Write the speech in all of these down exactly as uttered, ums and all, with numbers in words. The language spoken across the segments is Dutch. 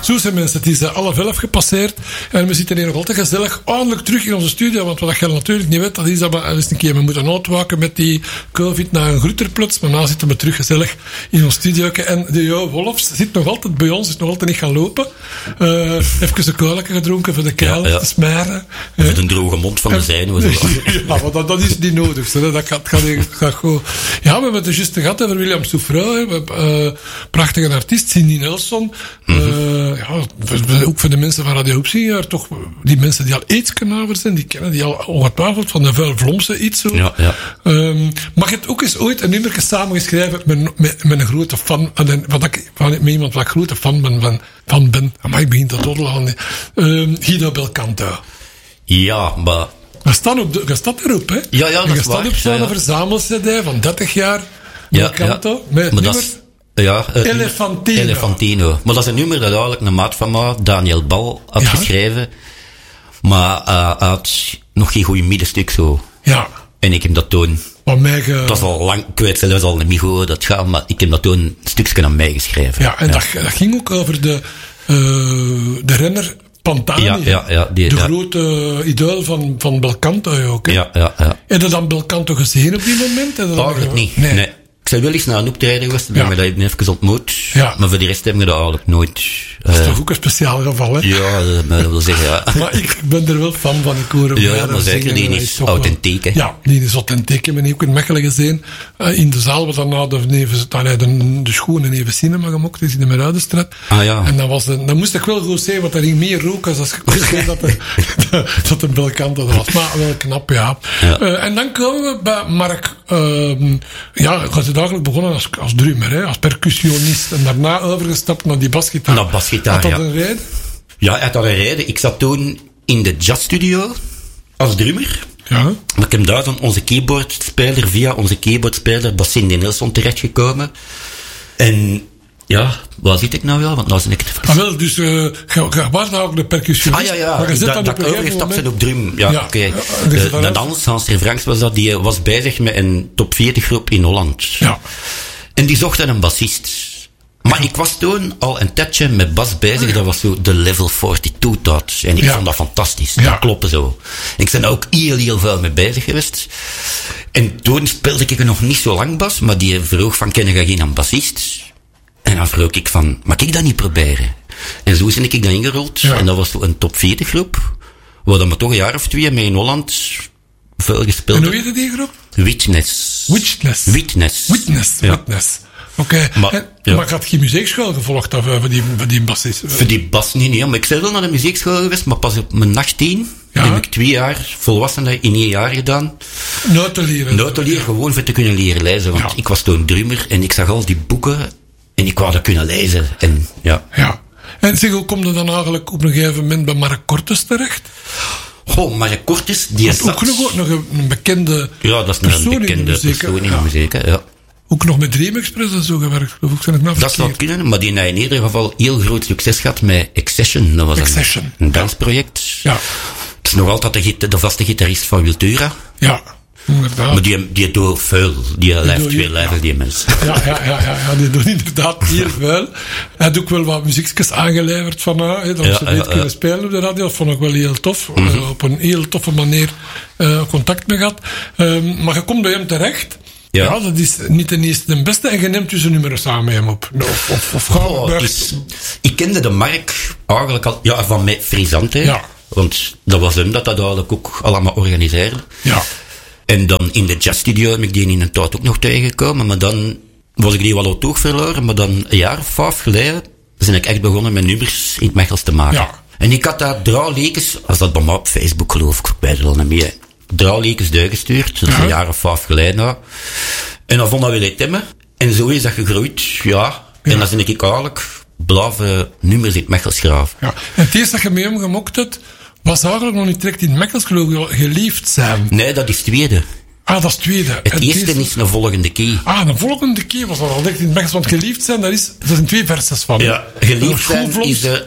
Zo zijn mensen. Het is half elf gepasseerd. En we zitten hier nog altijd gezellig. Eindelijk terug in onze studio. Want wat je natuurlijk niet weet, dat is dat we eens een keer we moeten uitwaken met die COVID naar een glutterplots. Maar nu zitten we terug gezellig in ons studio. En de Jo Wolfs zit nog altijd bij ons. Is nog altijd niet gaan lopen. Uh, even een kuiletje gedronken voor de kuil. Ja, ja. Te smeren. Met een droge mond van de zijne. Ja, maar dat, dat is niet nodig. Hè. Dat gaat, gaat, gaat goed. Ja, we hebben het juist gehad over William Souffreux. We hebben uh, prachtige artiest, Cindy Nelson. Mm-hmm. Uh, ja, ook voor de mensen van Radio Opzinger, toch die mensen die al iets kanaver zijn, die kennen die al ongetwijfeld van de vuil Vlomse iets zo. Ja, ja. Um, mag je het ook eens ooit een nummer samengeschreven met, met, met een grote fan, van, van, van, met iemand waar ik grote fan ben, van, van ben. Maar ik begin te doddelen aan um, Guido Belcanto. Ja, maar... Je staat, op de, je staat erop, hè? Ja, ja, dat je is waar. staat op zo'n ja, ja. verzamel-cd van dertig jaar Belcanto, ja, ja. met het maar nummer... Ja, uh, Elefantino. Elefantino. Maar dat is een nummer dat eigenlijk een maat van mij, Daniel Bal, had ja. geschreven. Maar uh, hij had nog geen goede middenstuk zo. Ja. En ik heb dat toen... Mij ge... Dat is al lang, ik weet zelfs al niet hoe dat gaat, maar ik heb dat toen een stukje aan mij geschreven. Ja, en ja. Dat, dat ging ook over de, uh, de renner Pantani. Ja, ja, ja, die, de ja. grote idool van, van Belcanto ook, hè? Ja, ja, ja. Heb je dan Belcanto gezien op die moment? Eigenlijk niet, nee. nee. Ik zou wel eens naar een optreden geweest, dan ja. hebben we dat even ontmoet. Ja. Maar voor de rest hebben we dat eigenlijk nooit... Dat is uh, toch ook een speciaal geval, hè? Ja, dat wil zeggen, ja. Maar ik ben er wel fan van. Ik hoor hem ja, maar zeker, die is, is authentiek, hè? Ja, die is authentiek. Ik heb ook in Mechelen gezien. Uh, in de zaal was daarna de, neven, de, de, de schoenen even cinema gemokt is in de Meruidenstraat. Ah, ja. En dan, was de, dan moest ik wel goed zeggen, want er ging meer rook als als ik wist dat er, dat een Belcanto was. Maar wel knap, ja. ja. Uh, en dan komen we bij Mark... Uh, ja, ik was eigenlijk begonnen als, als drummer, hè, als percussionist. En daarna overgestapt naar die basgitaar. Naar basgitaar, had dat ja. een reden? Ja, hij had dat een reden. Ik zat toen in de jazzstudio als drummer. Ja. Maar ik heb daar van onze keyboardspeler, via onze keyboardspeler, Cindy Nelson, terechtgekomen. En ja, waar zit ik nou wel? Want nou ben ik het even... Ah, wel, dus uh, je was nou ook de percussionist. Ah ja, ja, maar je dat, dat overgestapt zijn op drum. Ja, ja. oké. Okay. Ja, uh, de dans, Hans Franks was dat, die was bezig met een top veertig groep in Holland. Ja. En die zochten een bassist. Maar ja. ik was toen al een tijdje met bas bezig, ja. dat was zo de Level forty-two touch. En ik ja. vond dat fantastisch. Ja. Dat kloppen zo. En ik ben daar ook heel, heel veel mee bezig geweest. En toen speelde ik er nog niet zo lang bas, maar die vroeg van, ken je geen bassist? En dan vroeg ik van, mag ik dat niet proberen? En zo ben ik dan ingerold. Ja. En dat was een top veertig groep. We hadden maar toch een jaar of twee mee in Holland veel gespeeld. En hoe heette die groep? Witness. Witness. Witness. Witness. Ja. Witness. Oké. Okay. Maar, en, ja. maar had je muziekschool gevolgd of, voor die, voor die bassist? Voor die bas niet, nee. Maar ik ben wel naar de muziekschool geweest, maar pas op mijn achttien ja. heb ik twee jaar volwassenen in één jaar gedaan. Noten leren. Noten leren, ja. gewoon voor te kunnen leren lezen. Want ja. ik was toen drummer en ik zag al die boeken en ik wou dat kunnen lezen. En ja. Ja. En zeg, hoe kom je dan eigenlijk op een gegeven moment bij Mark Cortes terecht? Goh, Mark Cortes, die is ook nog, nog een bekende ja, dat is een bekende persoon in de muziek, hè, ja. Ook nog met Dream Express en zo gewerkt, geloof ik. Zijn ik nou dat zou kunnen, maar die heeft in ieder geval heel groot succes gehad met Accession. Dat was Accession. een, een dansproject. Ja. Het is nog altijd de, de vaste gitarist van Wiltura. Ja, inderdaad. Maar die, die doet veel. Die lijft veel lijven, ja. die mensen. Ja, ja, ja, ja, ja, die doet inderdaad heel veel. Hij had ook wel wat muziekjes aangeleverd van haar, hè, dat ja, ze niet ja, kunnen ja. spelen op de radio. Dat vond ik wel heel tof. Mm-hmm. Uh, op een heel toffe manier uh, contact mee gehad. Um, maar je komt bij hem terecht. Ja. ja, dat is niet ten eerste de beste. En je neemt dus een nummer samen met hem op. Of, of, of oh, is, ik kende de Mark eigenlijk al ja, van mij Frisante. Ja. Want dat was hem dat dat eigenlijk ook allemaal organiseerde. Ja. En dan in de jazzstudio heb ik die in een tijd ook nog tegengekomen. Maar dan was ik die wel op toeg verloren. Maar dan een jaar of vijf geleden ben ik echt begonnen met nummers in het Mechels te maken. Ja. En ik had daar draalekens, als dat bij mij op Facebook geloof ik, ik weet het al niet meer. Draalekens doorgestuurd, dat is ja. een jaar of vijf geleden. Nou. En dan vond dat wel iets me. En zo is dat gegroeid, ja. ja. En dan ben ik eigenlijk blave nummers in het Mechels schrijven. Ja. En het eerste dat je met hem gemokt hebt, was eigenlijk nog niet direct in het Mechels geloof ik, geliefd zijn. Nee, dat is het tweede. Ah, dat is het tweede. Het, het eerste is een volgende keer. Ah, de volgende keer was dat al direct in het Mechels, want geliefd zijn, dat, is, dat zijn twee versies van. Ja, geliefd zijn is, uh, ja,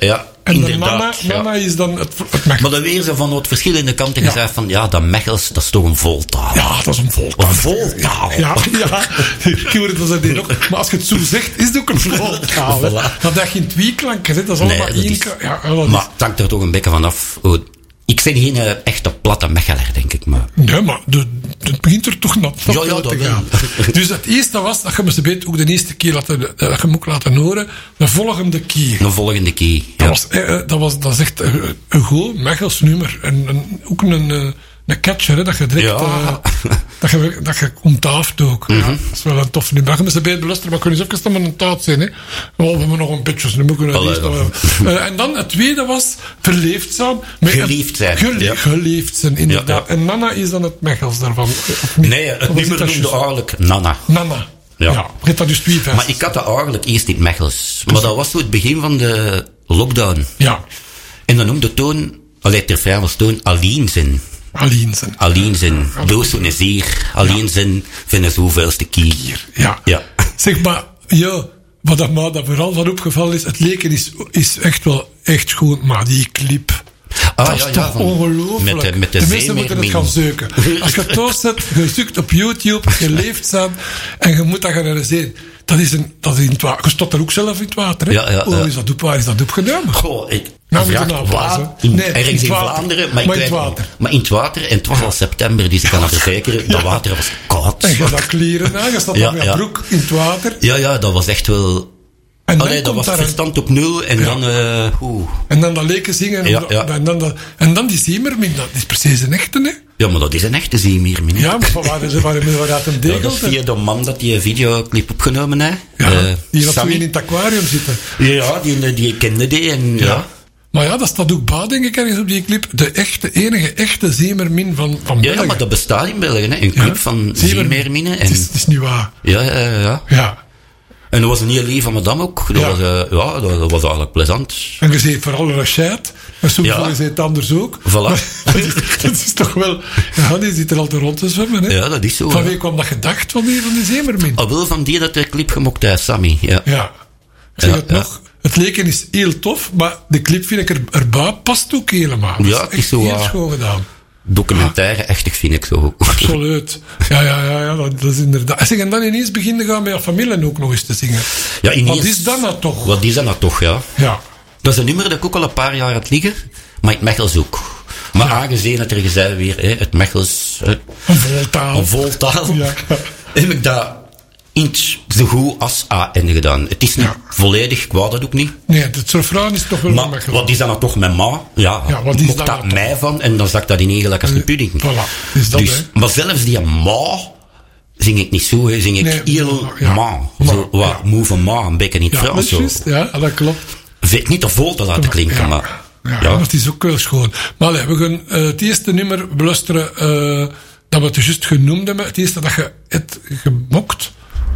En de Nana, ja. Nana is dan het, het Mechels. Maar dan weer zo van wat verschillende kanten ja. gezegd van, ja, dat Mechels, dat is toch een voltaal. Ja, dat is een voltaal. Een voltaal. Ja, ja. Ik hoor dat ze ook. Maar als je het zo zegt, is het ook een voltaal. voilà. Dat je geen tweeklanken zit, dat is allemaal nee, één... Is, ja, maar het hangt er toch een beetje vanaf. Ik ben geen uh, echte platte Mecheler, denk ik. Maar. Nee, maar de, het begint er toch nog ja, ja, te gaan. Dus het eerste was, dat je me ze beet ook de eerste keer laten, dat je hem ook laten horen, de volgende keer. De volgende keer, ja. Dat was, uh, dat was, dat is echt uh, een goed Mechels nummer. En, en ook een, uh, een catcher, hè, dat je direct, ja. uh, dat je, dat je ontaaft ook. Mm-hmm. Ja, dat is wel een tof nummer. Dat je me ze beet beluisteren, maar kunnen eens even met een taart zijn, hè. Oh, we hebben nog een beetje, dus nu moeten we eerst nog, uh, En dan het tweede was, verleefd zijn. Geliefd zijn. Gele- ja. Geliefd zijn, inderdaad. Ja, ja. En Nana is dan het Mechels daarvan. Nee, het nummer noemde eigenlijk Nana. Nana. Ja. Ja, je dat dus twee versies. Maar ik had dat eigenlijk eerst in Mechels. Maar dat was zo het begin van de lockdown. Ja. En dan noemde toon, allee, ter vrij was toon, alleen zijn. Alleen zijn. Alleen zijn. Doos zo'n zeer. Alleen zijn van de zoveelste keer. Ja. ja. Zeg maar, ja, wat dat maar dat vooral van opgevallen is, het leken is, is echt wel echt schoon, maar die clip. Ah, dat ja, is ja, toch van, ongelooflijk. Met de, met de, de mensen moeten het gaan zoeken. Als je het doorzet, je zoekt op YouTube, je leeft zijn en je moet dat gaan realiseren. Dat is, een, dat is in het water. Je stond er ook zelf in het water. Hè? Ja, ja, oh, ja. is dat op, waar is dat opgenomen? Goh, ik nou, vraag nou waar, in, nee, ergens in, in Vlaanderen, maar, maar ik in het weet, water. Maar in het water, en het was al september, dus ik kan het verzekeren, dat water was koud. En je dat kleren aan, je staat ja, dan met ja. broek in het water. Ja, ja, dat was echt wel... En Allee, dat was verstand op nul en ja. dan... Uh, oeh. En dan dat leken zingen. Ja, ja. En, dan dat, en dan die Zeemermin, dat is precies een echte, hè? Ja, maar dat is een echte Zeemermin. Ja, maar waar is waar uit een degel? Ja, dat is via de man dat die videoclip opgenomen heeft. Ja, uh, die had zo in het aquarium zitten. Ja, die, die kende die en ja. ja. Maar ja, dat staat ook bij, denk ik, ergens op die clip. De echte, enige echte Zeemermin van, van België. Ja, maar dat bestaat in België, hè. Een clip ja, van Zeemerminnen. En... Het, het is niet waar. Ja, ja, ja. ja. ja. En dat was een heel lief van madame ook. Dat, ja. Was, uh, ja, dat, dat was eigenlijk plezant. En je ziet vooral een chat. Maar soms ja. je het anders ook. Voilà. dat, is, dat is toch wel... Ja, die zit er altijd rond te zwemmen, hè. Ja, dat is zo. Van wie kwam dat gedacht van die, van die Zeemermin? Al wel van die dat de clip gemokt heeft, Sammy. Ja. Ja. Ik zeg ja, het ja. nog. Het leken is heel tof, maar de clip vind ik er, erbij past ook helemaal. Ja, het is zo... heel schoon gedaan. Documentaire, ah. echtig vind ik zo. Absoluut. Ja, ja, ja, ja, dat is inderdaad. En dan ineens beginnen gaan met je familie ook nog eens te zingen. Ja, ineens, wat is dat nou toch? Wat is dat nou toch, ja. Ja. Dat is een nummer dat ik ook al een paar jaar had liggen, maar het Mechels ook. Maar ja. aangezien het er gezegd weer, hè, het Mechels... Hè, een voltaal. Een voltaal. Ja. Heb ik dat iets zo goed als A N gedaan. Het is niet ja. volledig, ik wou dat ook niet. Nee, het refrein is toch wel maar Mechels. Wat is dat nou toch met ma? Ja, ja wat ik is mocht dat dat nou mij toch? van en dan zag ik dat in eigenlijk als een pudding. Voilà, is dat, dus, hè? maar zelfs die ma zing ik niet zo, hè. Zing ik nee, heel ja. ma. Zo, wat, ja. moe van ma, een beetje in het ja, Frans. Dat is ja, dat klopt. Weet niet te vol te laten klinken, ja. maar... Ja, ja, dat is ook wel schoon. Maar allez, we gaan uh, het eerste nummer beluisteren uh, dat we het juist genoemd hebben. Het eerste dat je het gemokt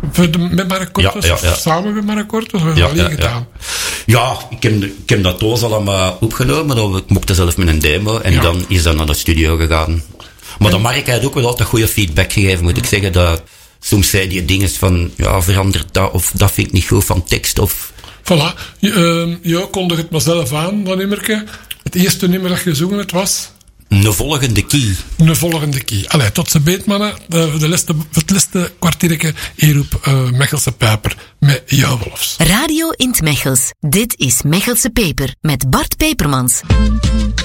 met Marracortos, ja, ja, ja. samen met Marracortos, we hebben ja, alleen ja, gedaan. Ja, ja ik, heb, ik heb dat doos allemaal opgenomen, ik mocht zelf met een demo en ja. dan is dat naar de studio gegaan. Maar en, dan Mark heeft ook wel altijd goede feedback gegeven, moet ik zeggen. Dat, soms zei die dingen van, ja, verandert dat, of dat vind ik niet goed van tekst, of... Voilà, je, uh, je kondig het maar zelf aan, dat nummerke. Het eerste nummer dat je gezongen het was... Een volgende key. Een volgende key. Allee, tot ze beet, mannen. De, de liste, het laatste kwartiertje hier op uh, Mechelse Peper met jou, Wolfs. Radio in 't Mechels. Dit is Mechelse Peper met Bart Pepermans.